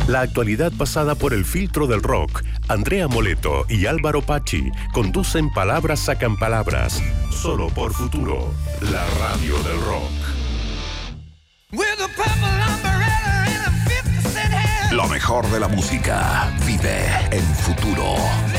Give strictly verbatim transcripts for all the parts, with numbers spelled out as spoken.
La actualidad pasada por el filtro del rock. Andrea Moleto y Álvaro Pachi conducen Palabras Sacan Palabras. Solo por Futuro, la radio del rock. Lo mejor de la música vive en Futuro.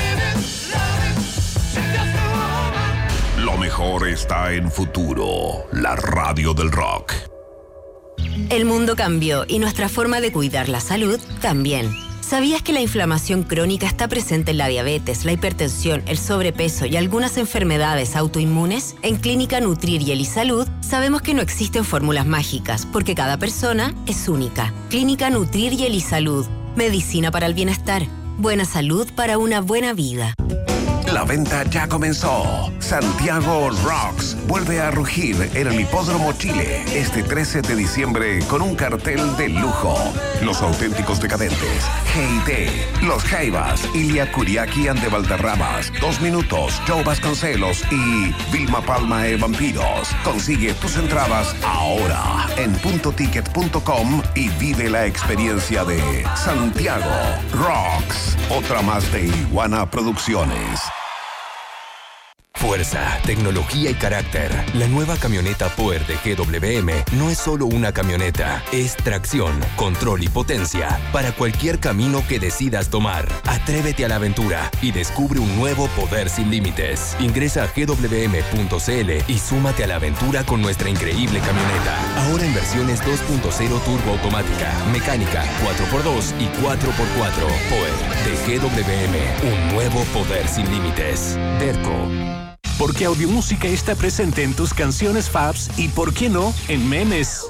Lo mejor está en Futuro, la radio del rock. El mundo cambió y nuestra forma de cuidar la salud también. ¿Sabías que la inflamación crónica está presente en la diabetes, la hipertensión, el sobrepeso y algunas enfermedades autoinmunes? En Clínica Nutrir y Elisalud sabemos que no existen fórmulas mágicas porque cada persona es única. Clínica Nutrir y Elisalud. Medicina para el bienestar. Buena salud para una buena vida. La venta ya comenzó. Santiago Rocks vuelve a rugir en el Hipódromo Chile este trece de diciembre con un cartel de lujo. Los auténticos decadentes, G T, Los Jaivas, Ilia Kuriaki and de Valderramas, Dos Minutos, Joe Vasconcelos y Vilma Palma e Vampiros. Consigue tus entradas ahora en punto ticket punto com y vive la experiencia de Santiago Rocks. Otra más de Iguana Producciones. Fuerza, tecnología y carácter. La nueva camioneta Power de G W M no es solo una camioneta, es tracción, control y potencia para cualquier camino que decidas tomar. Atrévete a la aventura y descubre un nuevo poder sin límites. Ingresa a g w m punto c l y súmate a la aventura con nuestra increíble camioneta. Ahora en versiones dos punto cero turbo automática, mecánica, cuatro por dos y cuatro por cuatro. Power de G W M, un nuevo poder sin límites. Derco. Porque Audiomúsica está presente en tus canciones faves y, ¿por qué no?, en memes.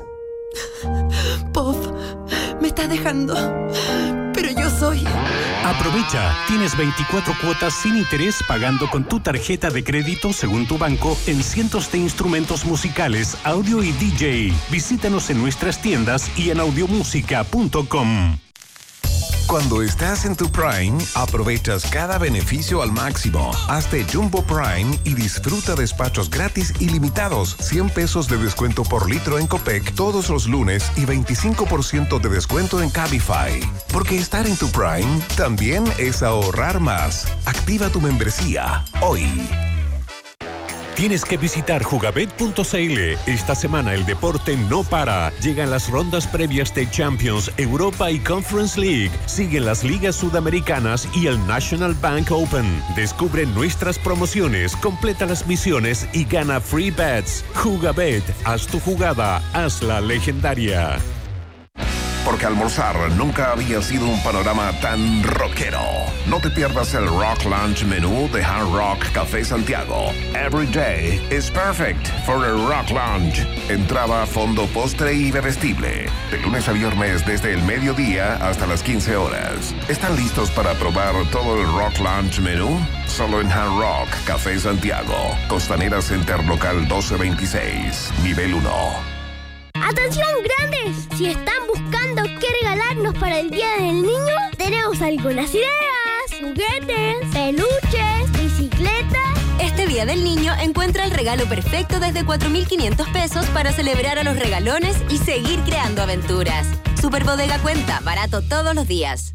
Pop, me estás dejando, pero yo soy... Aprovecha, tienes veinticuatro cuotas sin interés pagando con tu tarjeta de crédito según tu banco en cientos de instrumentos musicales, audio y D J. Visítanos en nuestras tiendas y en audiomúsica punto com. Cuando estás en tu Prime, aprovechas cada beneficio al máximo. Hazte Jumbo Prime y disfruta despachos gratis ilimitados. cien pesos de descuento por litro en Copec todos los lunes y veinticinco por ciento de descuento en Cabify. Porque estar en tu Prime también es ahorrar más. Activa tu membresía hoy. Tienes que visitar jugabet punto c l. Esta semana el deporte no para. Llegan las rondas previas de Champions, Europa y Conference League. Siguen las ligas sudamericanas y el National Bank Open. Descubre nuestras promociones, completa las misiones y gana free bets. Jugabet, haz tu jugada, hazla legendaria. Porque almorzar nunca había sido un panorama tan rockero. No te pierdas el Rock Lunch menú de Hard Rock Café Santiago. Every day is perfect for a Rock Lunch. Entrada, fondo, postre y bebestible. De lunes a viernes desde el mediodía hasta las quince horas. ¿Están listos para probar todo el Rock Lunch menú? Solo en Hard Rock Café Santiago. Costanera Center Local doce veintiséis, nivel uno. ¡Atención, grandes! Si están buscando qué regalarnos para el Día del Niño, tenemos algunas ideas. Juguetes, peluches, bicicletas. Este Día del Niño encuentra el regalo perfecto desde cuatro mil quinientos pesos para celebrar a los regalones y seguir creando aventuras. Superbodega Cuenta, barato todos los días.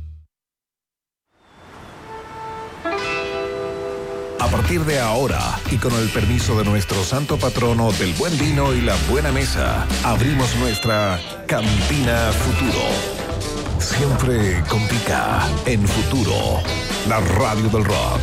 A partir de ahora, y con el permiso de nuestro santo patrono del buen vino y la buena mesa, abrimos nuestra Cantina Futuro. Siempre con pica en Futuro, la radio del rock.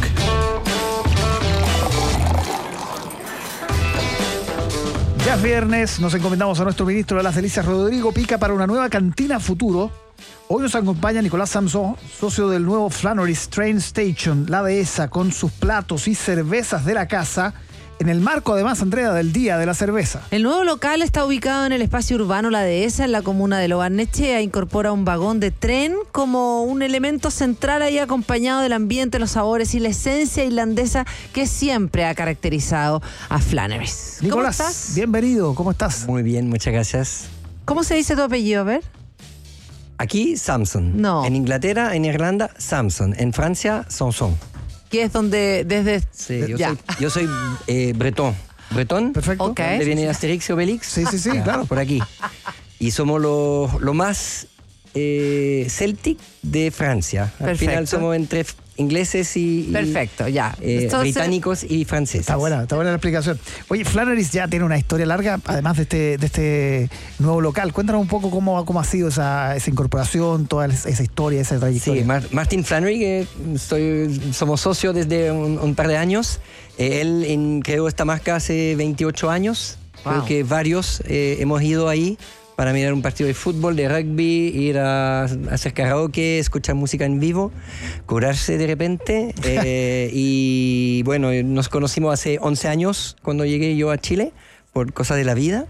Ya es viernes, nos encomendamos a nuestro ministro de las Delicias, Rodrigo Pica, para una nueva Cantina Futuro. Hoy nos acompaña Nicolás Samson, socio del nuevo Flannery's Train Station, la dehesa, con sus platos y cervezas de la casa, en el marco además, Andrea, del Día de la Cerveza. El nuevo local está ubicado en el espacio urbano La Dehesa, en la comuna de Lo Barnechea. Incorpora un vagón de tren como un elemento central ahí, acompañado del ambiente, los sabores y la esencia irlandesa que siempre ha caracterizado a Flannery's. Nicolás, ¿Cómo estás? Bienvenido, ¿cómo estás? Muy bien, muchas gracias. ¿Cómo se dice tu apellido? A ver. Aquí, Samson. No. En Inglaterra, en Irlanda, Samson. En Francia, Sanson. Que es donde, desde... Sí, yo ya. soy, yo soy eh, bretón. ¿Bretón? Perfecto. Ok. ¿Dónde viene Asterix y Obelix? Sí, sí, sí, Ya, claro. Por aquí. Y somos lo, lo más eh, Celtic de Francia. Al Perfecto. final somos entre ingleses y, y Perfecto, ya. eh, Entonces- británicos y franceses. Está buena, está buena la explicación. Oye, Flannery's ya tiene una historia larga, además de este, de este nuevo local. Cuéntanos un poco cómo, cómo ha sido esa, esa incorporación, toda esa historia, esa trayectoria. Sí, Mar- Martin Flannery, que soy, somos socios desde un, un par de años. Eh, él en- creó esta marca hace veintiocho años. Wow. Creo que varios eh, hemos ido ahí para mirar un partido de fútbol, de rugby, ir a, a hacer karaoke, escuchar música en vivo, curarse de repente. eh, y bueno, nos conocimos hace once años cuando llegué yo a Chile, por cosas de la vida.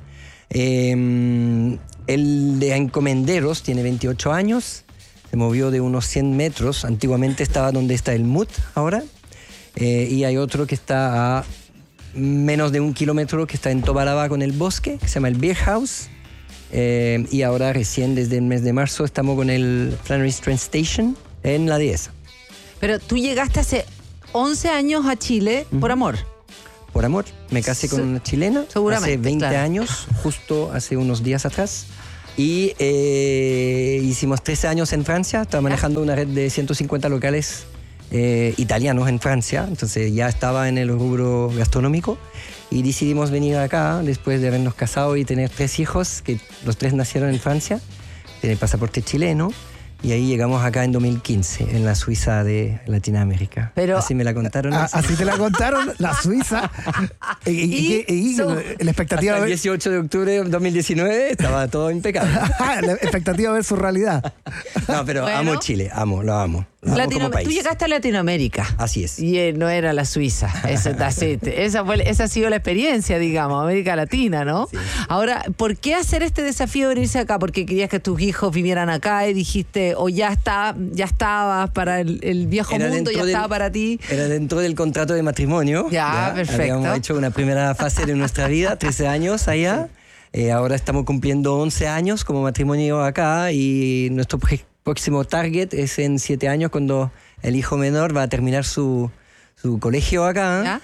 Eh, él de Encomenderos tiene veintiocho años, se movió de unos cien metros, antiguamente estaba donde está el M U T ahora, eh, y hay otro que está a menos de un kilómetro, que está en Tobalaba con el bosque, que se llama el Beer House. Eh, y ahora recién desde el mes de marzo estamos con el Flannery's Train Station en la dehesa. Pero tú llegaste hace once años a Chile por amor. Por amor, me casé con Se- una chilena seguramente, hace veinte claro. años, justo hace unos días atrás. Y eh, hicimos trece años en Francia, estaba manejando una red de ciento cincuenta locales eh, italianos en Francia, entonces ya estaba en el rubro gastronómico. Y decidimos venir acá después de habernos casado y tener tres hijos, que los tres nacieron en Francia, tiene pasaporte chileno. Y ahí llegamos acá en dos mil quince, en la Suiza de Latinoamérica. Pero- así me la contaron. Ah, así. así te la contaron, la Suiza. Y, y- y- y- y so- la expectativa Hasta de el ver, dieciocho de octubre de dos mil diecinueve estaba todo impecable. la expectativa de ver su realidad. No, pero Bueno. amo Chile, amo, lo amo. Lo amo Latino- como país. Tú llegaste a Latinoamérica. Así es. Y eh, no era la Suiza. Eso, that's it. esa, fue, esa ha sido la experiencia, digamos, América Latina, ¿no? Sí. Ahora, ¿por qué hacer este desafío de venirse acá? ¿Porque querías que tus hijos vivieran acá y dijiste, o ya está, ya estabas para el, el viejo Era mundo, dentro ya del- estaba para ti? Era dentro del contrato de matrimonio. Ya, perfecto. Habíamos hecho una primera fase de nuestra vida, trece años allá. Eh, ahora estamos cumpliendo once años como matrimonio acá y nuestro proje- próximo target es en siete años cuando el hijo menor va a terminar su, su colegio acá. ¿Ya?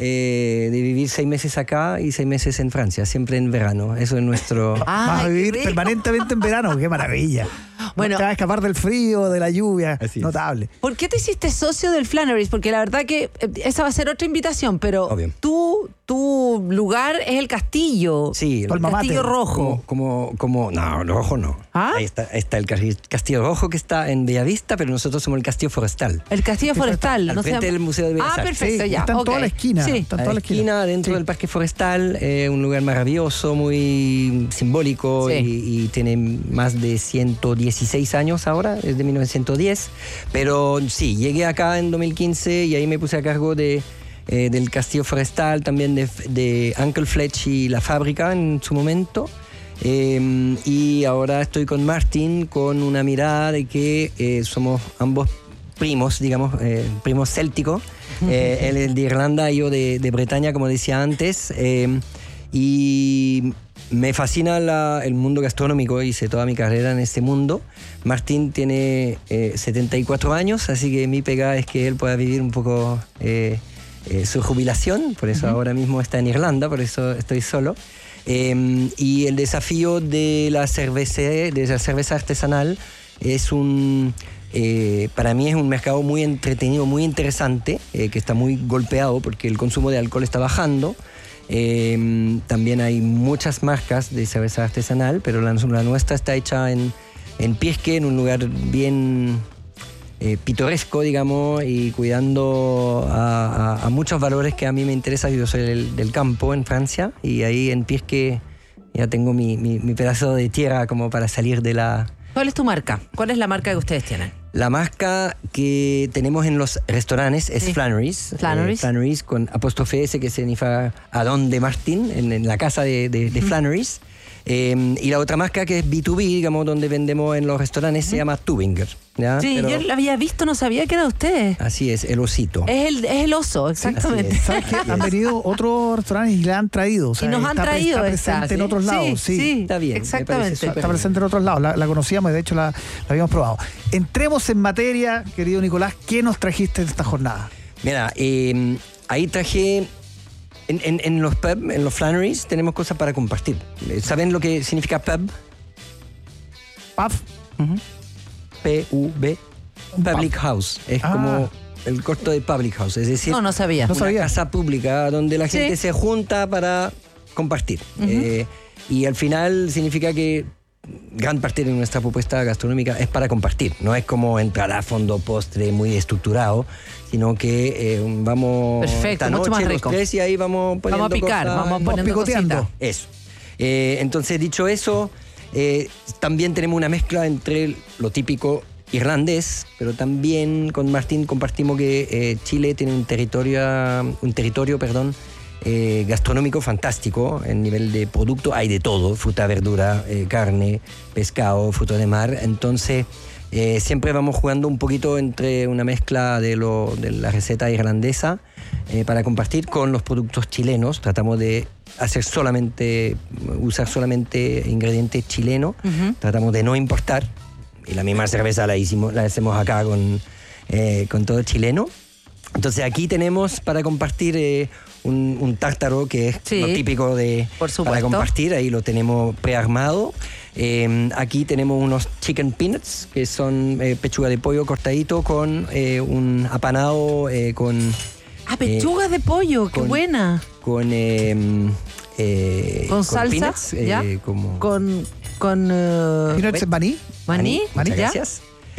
eh, de vivir seis meses acá y seis meses en Francia, siempre en verano. Eso es nuestro... Vas Ay, a qué vivir rico. permanentemente en verano, qué maravilla. Bueno. No te vas a escapar del frío, de la lluvia. Así es. Notable. ¿Por qué te hiciste socio del Flannery's? Porque la verdad que eh, esa va a ser otra invitación, pero Obvio. tú, tu lugar es el castillo. Sí, el Alma castillo mater. rojo. Como, como, como, no, rojo no. ¿Ah? Ahí está, está el Castillo- Castillo Rojo que está en Bellavista, pero nosotros somos el Castillo Forestal. El castillo forestal. Al no se frente llama- del Museo de Bellas Ah, Artes. perfecto, Sí, ya. está en ok. toda la esquina. Sí. Está en A toda la esquina, dentro Sí. del Parque Forestal, eh, un lugar maravilloso, muy simbólico Sí. y, y tiene más de ciento dieciséis años ahora, es de mil novecientos diez. Pero sí, llegué acá en dos mil quince y ahí me puse a cargo de, eh, del Castillo Forestal, también de, de Uncle Fletch y la fábrica en su momento. Eh, y ahora estoy con Martin con una mirada de que eh, somos ambos primos, digamos, eh, primos célticos. Eh, él es de Irlanda, yo de, de Bretaña, como decía antes. Eh, y me fascina la- el mundo gastronómico, hice toda mi carrera en este mundo. Martín tiene eh, setenta y cuatro años, así que mi pega es que él pueda vivir un poco eh, eh, su jubilación, por eso ahora mismo está en Irlanda, por eso estoy solo. Eh, y el desafío de la cerveza, de la cerveza artesanal es un... Eh, para mí es un mercado muy entretenido, muy interesante, eh, que está muy golpeado porque el consumo de alcohol está bajando. Eh, también hay muchas marcas de cerveza artesanal, pero la, la nuestra está hecha en, en Pirque, en un lugar bien eh, pintoresco, digamos, y cuidando a, a- a muchos valores que a mí me interesan. Yo soy del, del campo en Francia y ahí en Pirque ya tengo mi, mi, mi pedazo de tierra como para salir de la... ¿Cuál es tu marca? ¿Cuál es la marca que ustedes tienen? La marca que tenemos en los restaurantes es Sí. Flannery's. Flannery's. Eh, Flannery's con apóstrofe S, que significa Adón de Martín, en, en la casa de, de, de Flannery's. Eh, y la otra marca que es B dos B, digamos, donde vendemos en los restaurantes, se llama Tubinger. ¿ya? Sí, Pero yo la había visto, no sabía que era usted. así es, el osito. Es el, es el oso, exactamente. Así es. ¿Sabes qué? Han venido otros restaurantes y la han traído. O sea, Y nos han está, traído está esa, presente en ¿sí? otros lados. Sí, Sí, sí. Está bien, me parece Exactamente. súper Está presente en otros lados. La, la conocíamos y de hecho la, la habíamos probado. Entremos en materia, querido Nicolás. ¿Qué nos trajiste en esta jornada? Mira, eh, ahí traje... En, en, en los pub, en los Flannery's, tenemos cosas para compartir. ¿Saben lo que significa pub? Paf. Uh-huh. P U B. Public House. Es ah. como el corto de Public House. Es decir, no, no sabía. una no sabía. casa pública donde la gente sí. se junta para compartir. Uh-huh. Eh, y al final significa que gran parte de nuestra propuesta gastronómica es para compartir. No es como entrar a fondo postre muy estructurado, sino que eh, vamos Perfecto, esta mucho noche más los rico. tres y ahí vamos poniendo Vamos a picar, cosas, vamos poniendo picoteando. cositas. Eso. Eh, entonces, dicho eso, eh, también tenemos una mezcla entre lo típico irlandés, pero también con Martín compartimos que eh, Chile tiene un territorio, un territorio, perdón, eh, gastronómico fantástico. En nivel de producto hay de todo: fruta, verdura, eh, carne, pescado, fruto de mar. Entonces eh, siempre vamos jugando un poquito entre una mezcla de, lo, de la receta irlandesa eh, para compartir con los productos chilenos. Tratamos de hacer solamente, usar solamente ingredientes chilenos. Uh-huh. Tratamos de no importar. Y la misma cerveza la hicimos, la hacemos acá con, eh, con todo chileno. Entonces aquí tenemos para compartir eh, un, un tártaro que es sí, lo típico de para compartir. Ahí lo tenemos prearmado. Eh, aquí tenemos unos chicken peanuts, que son eh, pechuga de pollo cortadito con eh, un apanado eh, con... Ah, pechugas eh, de pollo, qué con, buena. Con... Eh, eh, ¿Con, con salsa? Peanuts, eh, ¿Ya? Como, con... con uh, ¿Peanuts maní? ¿Maní? Maní, muchas gracias.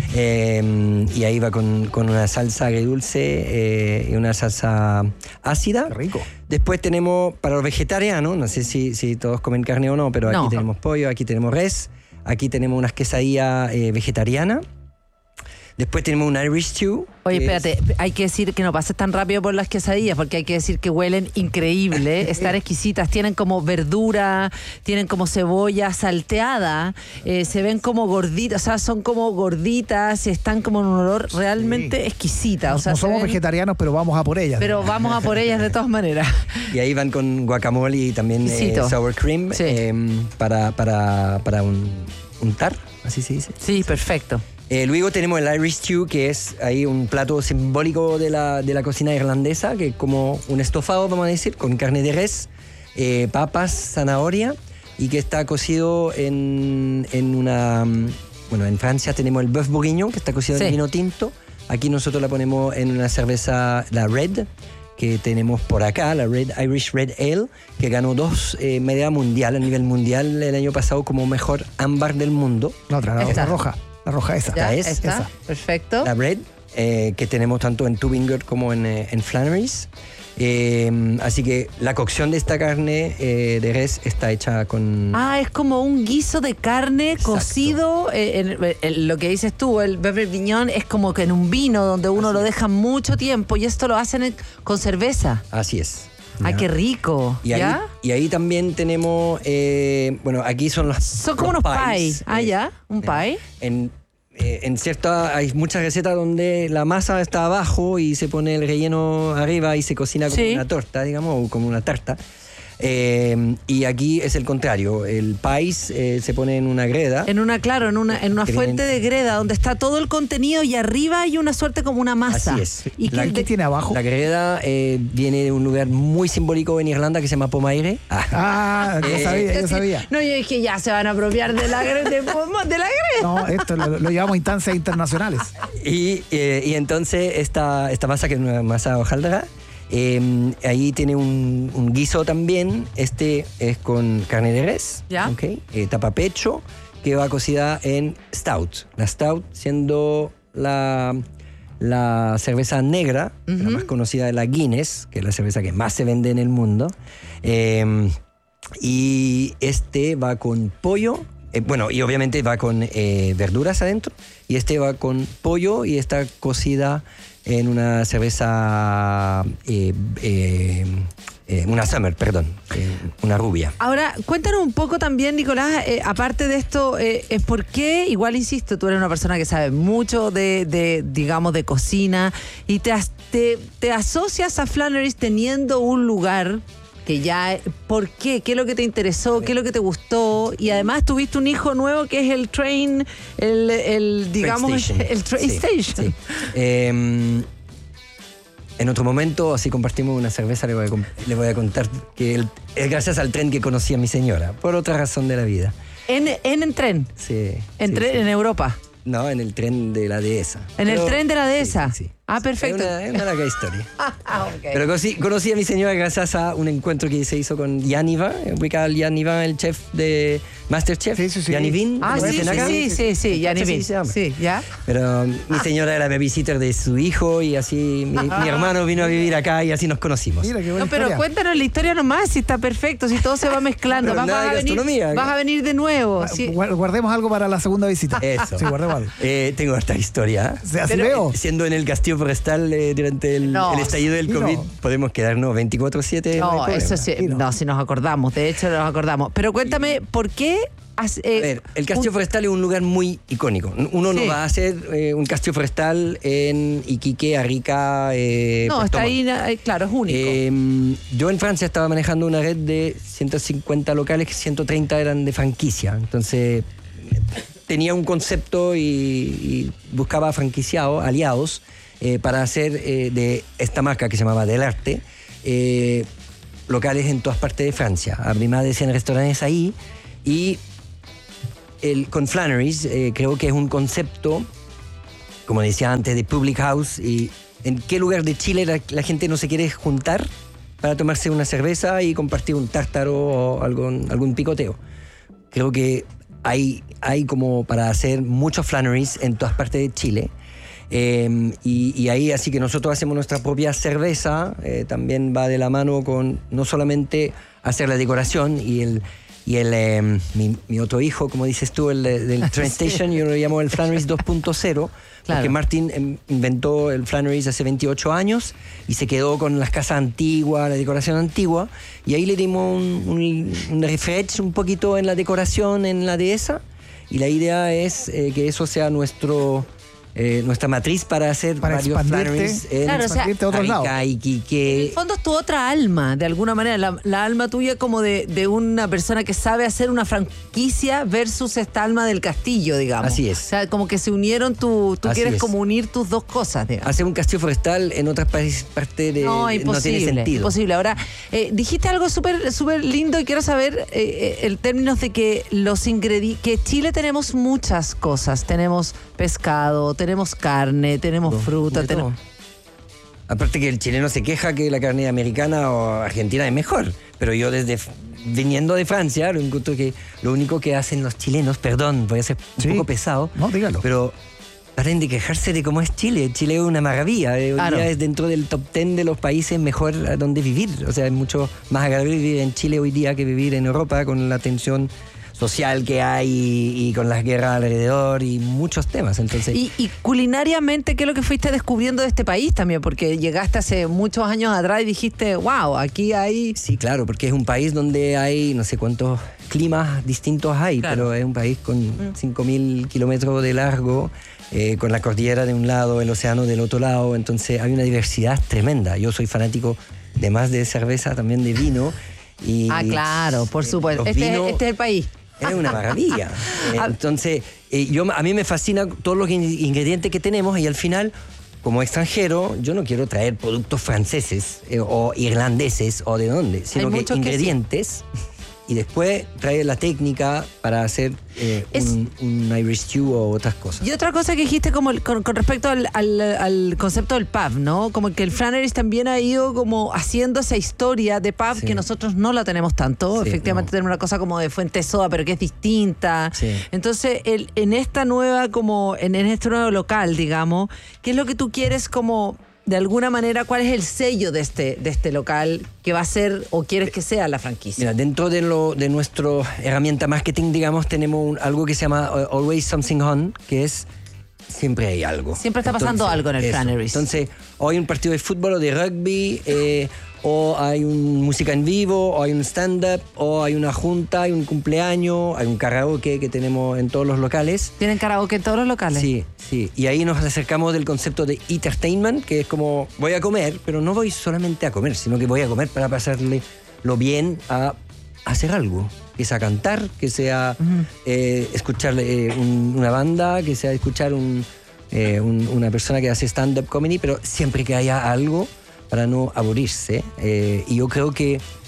Eh, y ahí va con, con una salsa agridulce eh, y una salsa ácida. Qué rico. Después tenemos, para los vegetarianos, no sé si, si todos comen carne o no, pero aquí no. tenemos pollo, aquí tenemos res, aquí tenemos unas quesadillas eh, vegetarianas. Después tenemos un Irish stew. Oye, espérate, es... hay que decir que no pases tan rápido por las quesadillas, porque hay que decir que huelen increíble, están exquisitas, tienen como verdura, tienen como cebolla salteada, eh, se ven como gorditas, o sea, son como gorditas y están como en un olor realmente sí. exquisita. O sea, no somos ven... vegetarianos, pero vamos a por ellas. Pero digamos. vamos a por ellas de todas maneras. Y ahí van con guacamole y también eh, sour cream sí. eh, para, para, para un, untar, así se dice. Sí, perfecto. Eh, luego tenemos el Irish stew, que es ahí un plato simbólico de la, de la cocina irlandesa, que es como un estofado, vamos a decir, con carne de res, eh, papas, zanahoria, y que está cocido en, en una... Bueno, en Francia tenemos el bœuf bourguignon, que está cocido sí. en vino tinto. Aquí nosotros la ponemos en una cerveza, la Red, que tenemos por acá, la Red Irish Red Ale, que ganó dos eh, medallas mundial a nivel mundial el año pasado como mejor ámbar del mundo. La otra, la otra roja. La roja esa. Ya, es está, esa. Perfecto. La Red, eh, que tenemos tanto en Tubinger como en, eh, en Flannery's. Eh, así que la cocción de esta carne eh, de res está hecha con... Ah, es como un guiso de carne Exacto. cocido. Eh, en, en, lo que dices tú, el bœuf bourguignon es como que en un vino donde uno así lo deja mucho tiempo y esto lo hacen con cerveza. Así es. ¡Ay, ah, qué rico! Y ahí, ¿Ya? y ahí también tenemos, eh, bueno, aquí son los Son como los unos pies. pies. Ah, ¿ya? ¿Un pie? En, eh, en cierta, hay muchas recetas donde la masa está abajo y se pone el relleno arriba y se cocina como sí. una torta, digamos, o como una tarta. Eh, y aquí es el contrario, el país eh, se pone en una greda. En una, claro, en una, en una fuente de greda donde está todo el contenido y arriba hay una suerte como una masa. Así es. ¿Y la, qué tiene abajo? La greda eh, viene de un lugar muy simbólico en Irlanda que se llama Pomaire. Ah, ah yo sabía, yo sabía. No, yo dije ya se van a apropiar de la greda. De, de la greda. No, esto lo, lo llevamos a instancias internacionales. Y, eh, y entonces esta, esta masa, que es una masa hojaldra, Eh, ahí tiene un, un guiso también. Este es con carne de res, ¿Ya? Okay, eh, tapapecho, que va cocida en stout. La stout siendo la, la cerveza negra, uh-huh. la más conocida de la Guinness, que es la cerveza que más se vende en el mundo. Eh, y este va con pollo. Eh, bueno, y obviamente va con eh, verduras adentro. Y este va con pollo y está cocida en una cerveza, eh, eh, eh, una Summer, perdón, eh, una rubia. Ahora, cuéntanos un poco también, Nicolás, eh, aparte de esto, eh, es por qué, igual insisto, tú eres una persona que sabe mucho de, de digamos, de cocina y te, te, te asocias a Flannery's teniendo un lugar que ya, ¿por qué? ¿Qué es lo que te interesó? ¿Qué es lo que te gustó? Y además tuviste un hijo nuevo que es el train, el, el digamos, train station. el train sí, station. Sí. Eh, en otro momento, así compartimos una cerveza, le voy a, le voy a contar que el, es gracias al tren que conocí a mi señora, por otra razón de la vida. En, en el tren. Sí. En, sí, tren, sí. en Europa. No, en el tren de la dehesa. En Pero, el tren de la dehesa. Sí, sí, sí. Ah, perfecto. Es una, es una larga historia. Ah, okay. Pero conocí, conocí a mi señora gracias a un encuentro que se hizo con Jan Ivan, ubicado Jan Ivan, el chef de Masterchef. Sí, sí, sí. Jan Ivan. Ah, sí, sí, sí, sí, sí, Jan Así Ivan. se llama. Sí, ¿ya? Pero mi señora era babysitter de su hijo y así mi, mi hermano vino a vivir acá y así nos conocimos. Mira, qué buena No, pero historia. cuéntanos la historia nomás, si está perfecto, si todo se va mezclando. Pero Vas, nada vas de a venir, gastronomía. vas a venir de nuevo. sí. Guar- Guardemos algo para la segunda visita. Eso. Sí, guardemos algo. Eh, tengo esta historia. O sea, así Pero- veo. Siendo en el castillo forestal eh, durante el, No, el estallido del sí, COVID, no. podemos quedarnos veinticuatro siete. No, hay eso problema. sí, Sí, no. no, si nos acordamos, de hecho nos acordamos. Pero cuéntame, ¿por qué? has- eh, A ver, el castillo un- forestal es un lugar muy icónico. Uno Sí. no va a hacer eh, un castillo forestal en Iquique, Arica. Eh, No, Puerto está Montt. ahí, eh, claro, es único. Eh, yo en Francia estaba manejando una red de ciento cincuenta locales, que ciento treinta eran de franquicia. Entonces tenía un concepto y, y buscaba franquiciados, aliados, eh, para hacer eh, de esta marca que se llamaba Del Arte, eh, locales en todas partes de Francia. Abrí más de cien restaurantes ahí y el, con Flannery's eh, creo que es un concepto, como decía antes, de public house. Y ¿en qué lugar de Chile la, la gente no se quiere juntar para tomarse una cerveza y compartir un tártaro o algún, algún picoteo? Creo que hay, hay como para hacer muchos Flannery's en todas partes de Chile. Eh, y, y ahí así que nosotros hacemos nuestra propia cerveza, eh, también va de la mano con no solamente hacer la decoración y el, y el eh, mi, mi otro hijo, como dices tú, el de- del Train Station, yo lo llamo el Flannery's dos punto cero, Claro. porque Martin em, inventó el Flannery's hace veintiocho años y se quedó con las casas antiguas, la decoración antigua, y ahí le dimos un, un, un refresh un poquito en la decoración, en la dehesa, y la idea es eh, que eso sea nuestro... Eh, nuestra matriz para hacer Para varios expandirte. Flannery's en Claro, o sea, Expandirte a otros lados. Arica, Iquique. En el fondo es tu otra alma, de alguna manera, la, la alma tuya como de, de una persona que sabe hacer una franquicia versus esta alma del castillo, digamos. Así es. O sea, como que se unieron, tu, tú Así quieres es. como unir tus dos cosas, digamos. Hacer un castillo forestal en otras países- partes de No, no imposible. tiene sentido. Imposible. Ahora, eh, dijiste algo súper súper lindo y quiero saber eh, eh, el término de que los ingredientes, que Chile tenemos muchas cosas. Tenemos pescado, tenemos carne, tenemos fruta, De tenemos... todo. Aparte que el chileno se queja que la carne americana o argentina es mejor, pero yo desde f- viniendo de Francia lo encuentro que lo único que hacen los chilenos, perdón, voy a ser un Sí. poco pesado, No, dígalo. pero paren de quejarse de cómo es Chile. Chile es una maravilla. eh, Hoy Claro. día es dentro del top ten de los países mejor a donde vivir. O sea, es mucho más agradable vivir en Chile hoy día que vivir en Europa con la tensión social que hay y, y con las guerras alrededor y muchos temas. Entonces, Y, y culinariamente, ¿qué es lo que fuiste descubriendo de este país también? Porque llegaste hace muchos años atrás y dijiste, wow, aquí hay... sí, claro, porque es un país donde hay no sé cuántos climas distintos hay, Claro. pero es un país con cinco mil kilómetros de largo, eh, con la cordillera de un lado, el océano del otro lado, entonces hay una diversidad tremenda. Yo soy fanático de más de cerveza, también de vino. Y, Ah, claro, por eh, supuesto. los Este, es- vinos- este es el país. Es una maravilla. Eh, Entonces, eh, yo, a mí me fascina todos los in- ingredientes que tenemos y al final, como extranjero, yo no quiero traer productos franceses eh, o irlandeses o de dónde, sino que muchos que sí. ingredientes y después traer la técnica para hacer eh, Es- un, un Irish stew o otras cosas. Y otra cosa que dijiste como el- con, con respecto al, al- al concepto del pub, ¿no? Como que el Flannery's también ha ido como haciendo esa historia de pub Sí. que nosotros no la tenemos tanto. Sí, Efectivamente no. tenemos una cosa como de fuente soda, pero que es distinta. Sí. Entonces, el, en esta nueva, como, en, en este nuevo local, digamos, ¿qué es lo que tú quieres como, de alguna manera, cuál es el sello de este, de este local que va a ser o quieres que sea la franquicia? Mira, dentro de, lo, de nuestra herramienta marketing, digamos, tenemos un- algo que se llama uh, Always Something On, que es siempre hay algo. Siempre está pasando algo en el eso. Flannery's. Entonces, o hay un partido de fútbol o de rugby, eh, o hay un música en vivo, o hay un stand-up, o hay una junta, hay un cumpleaños, hay un karaoke que tenemos en todos los locales. ¿Tienen karaoke en todos los locales? Sí, sí. Y ahí nos acercamos del concepto de entertainment, que es como voy a comer, pero no voy solamente a comer, sino que voy a comer para pasarle lo bien a hacer algo. Que sea cantar, que sea eh, escuchar eh, un- una banda, que sea escuchar un, eh, un- una persona que hace stand-up comedy, pero siempre que haya algo para no aburrirse. Eh, y yo creo que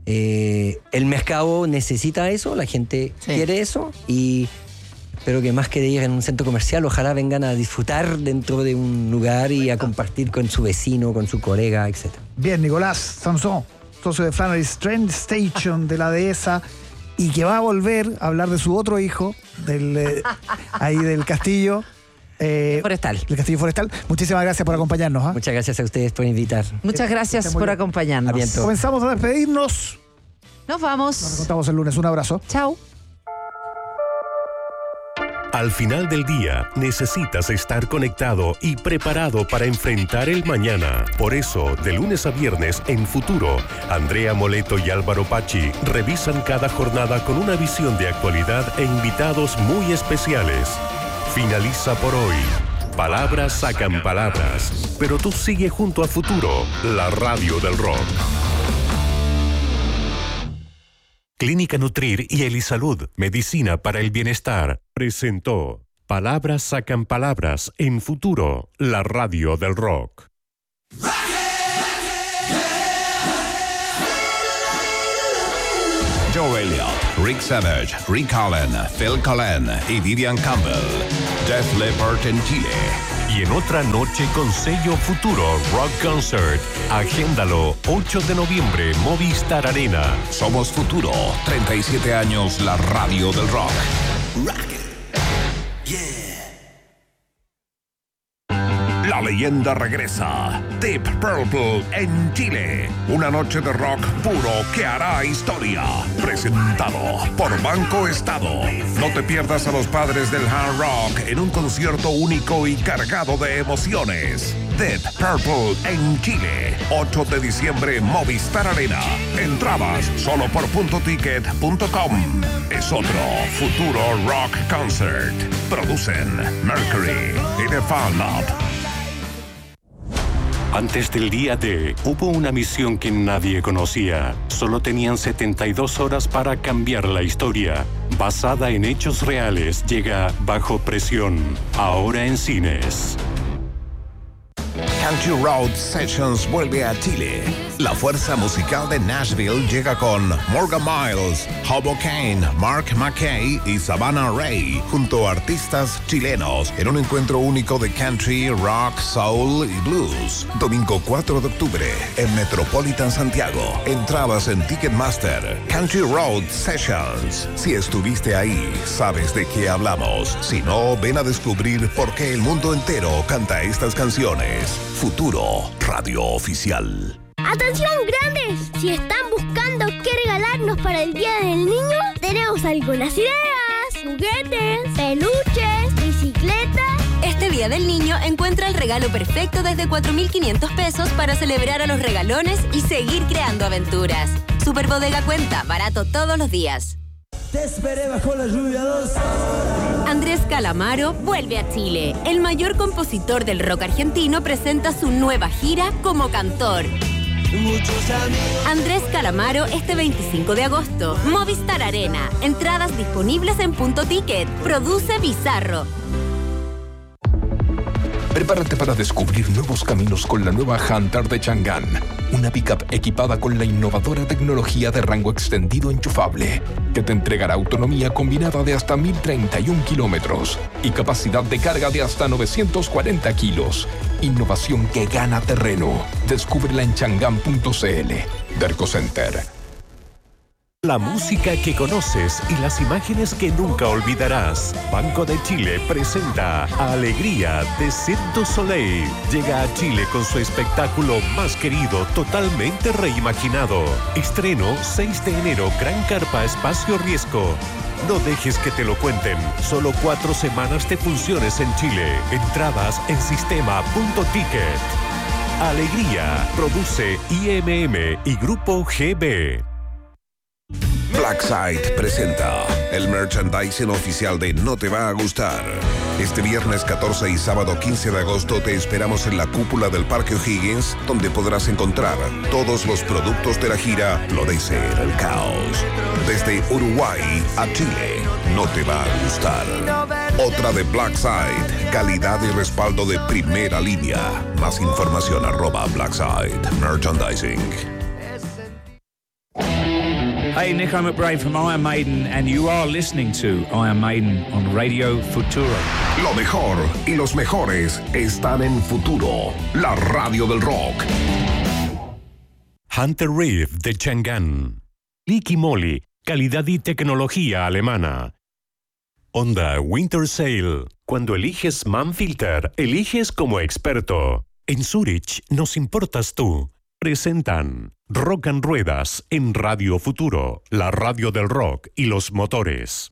eh, el mercado necesita eso, la gente sí. quiere eso, y espero que más que de ir en un centro comercial, ojalá vengan a disfrutar dentro de un lugar y a compartir con su vecino, con su colega, etcétera. Bien, Nicolás Samson, socio de Flannery's Train Station de la dehesa, y que va a volver a hablar de su otro hijo, del eh, ahí del castillo. Eh, forestal. El castillo forestal. Muchísimas gracias por acompañarnos. ¿eh? Muchas gracias a ustedes por invitar. Muchas gracias por bien. acompañarnos. Aviento. Comenzamos a despedirnos. Nos vamos. Nos encontramos el lunes. Un abrazo. Chao. Al final del día, necesitas estar conectado y preparado para enfrentar el mañana. Por eso, de lunes a viernes en Futuro, Andrea Moleto y Álvaro Pachi revisan cada jornada con una visión de actualidad e invitados muy especiales. Finaliza por hoy. Palabras sacan palabras, pero tú sigue junto a Futuro, la radio del rock. Clínica Nutrir y Elisalud, medicina para el bienestar, presentó Palabras sacan palabras en Futuro, la radio del rock. Joe Elliott, Rick Savage, Rick Allen, Phil Collen y Vivian Campbell. Def Leppard en Chile. Y en otra noche con sello Futuro Rock Concert. Agéndalo, ocho de noviembre, Movistar Arena. Somos Futuro, treinta y siete años, la radio del rock. Rock it. Yeah. La leyenda regresa. Deep Purple en Chile. Una noche de rock puro que hará historia. Presentado por Banco Estado. No te pierdas a los padres del hard rock en un concierto único y cargado de emociones. Deep Purple en Chile. ocho de diciembre, Movistar Arena. Entradas solo por punto ticket punto com. Es otro Futuro Rock Concert. Producen Mercury y The Fan Lab. Antes del día D, hubo una misión que nadie conocía. Solo tenían setenta y dos horas para cambiar la historia. Basada en hechos reales, llega Bajo Presión, ahora en cines. Country Road Sessions vuelve a Chile. La fuerza musical de Nashville llega con Morgan Miles, Hobo Kane, Mark McKay y Savannah Ray, junto a artistas chilenos, en un encuentro único de country, rock, soul y blues. Domingo cuatro de octubre, en Metropolitan Santiago. Entradas en Ticketmaster. Country Road Sessions. Si estuviste ahí, sabes de qué hablamos. Si no, ven a descubrir por qué el mundo entero canta estas canciones. Futuro, radio oficial. ¡Atención, grandes! Si están buscando qué regalarnos para el Día del Niño, tenemos algunas ideas. Juguetes, peluches, bicicletas. Este Día del Niño encuentra el regalo perfecto desde cuatro mil quinientos pesos para celebrar a los regalones y seguir creando aventuras. Super Bodega Cuenta, barato todos los días. Te esperé bajo la lluvia dos. Andrés Calamaro vuelve a Chile. El mayor compositor del rock argentino presenta su nueva gira como cantor. Andrés Calamaro este veinticinco de agosto. Movistar Arena. Entradas disponibles en Punto Ticket. Produce Bizarro. Prepárate para descubrir nuevos caminos con la nueva Hunter de Chang'an. Una pickup equipada con la innovadora tecnología de rango extendido enchufable, que te entregará autonomía combinada de hasta mil treinta y uno kilómetros y capacidad de carga de hasta novecientos cuarenta kilos. Innovación que gana terreno. Descúbrela en chang'an punto c l. Derco Center. La música que conoces y las imágenes que nunca olvidarás. Banco de Chile presenta Alegría de Cirque du Soleil. Llega a Chile con su espectáculo más querido, totalmente reimaginado. Estreno seis de enero, Gran Carpa Espacio Riesgo. No dejes que te lo cuenten. Solo cuatro semanas de funciones en Chile. Entradas en sistema punto ticket. Alegría. Produce I M M y Grupo G B. Blackside presenta el merchandising oficial de No Te Va a Gustar. Este viernes catorce y sábado quince de agosto te esperamos en la cúpula del Parque O'Higgins, donde podrás encontrar todos los productos de la gira Florecer el Caos. Desde Uruguay a Chile, No Te Va a Gustar. Otra de Blackside, calidad y respaldo de primera línea. Más información arroba Blackside Merchandising. Hey, Nico McBrae from Iron Maiden, and you are listening to Iron Maiden on Radio Futuro. Lo mejor y los mejores están en Futuro, la radio del rock. Hunter Reef de Chang'an. Liqui Moly, calidad y tecnología alemana. Honda Winter Sale. Cuando eliges Manfilter, eliges como experto. En Zurich nos importas tú. Presentan Rock and Ruedas en Radio Futuro, la radio del rock y los motores.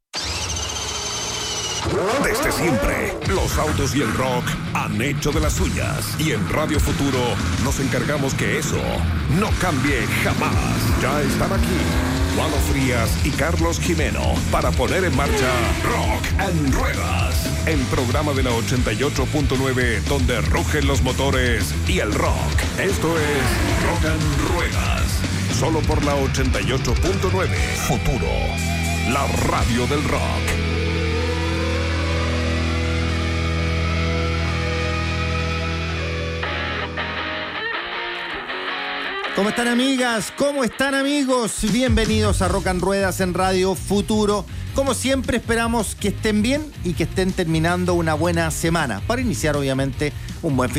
Desde siempre, los autos y el rock han hecho de las suyas. Y en Radio Futuro nos encargamos que eso no cambie jamás. Ya están aquí Juano Frías y Carlos Jimeno para poner en marcha Rock and Ruedas, el programa de la ochenta y ocho punto nueve donde rugen los motores y el rock. Esto es Rock and Ruedas, solo por la ochenta y ocho punto nueve. Futuro, la radio del rock. ¿Cómo están, amigas? ¿Cómo están, amigos? Bienvenidos a Rock and Ruedas en Radio Futuro. Como siempre, esperamos que estén bien y que estén terminando una buena semana para iniciar, obviamente, un buen fin.